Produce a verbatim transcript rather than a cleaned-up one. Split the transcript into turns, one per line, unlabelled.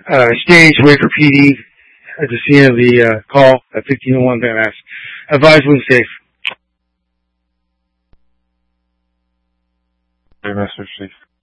uh, stage Waker P D at the scene of the uh, call at fifteen oh one Van Ness. Advise live safe.
Master Chief.